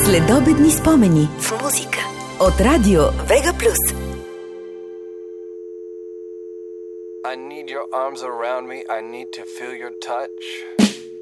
Следобедни спомени в музика от Радио Вега Плюс. I need your arms around me. I need to feel your touch.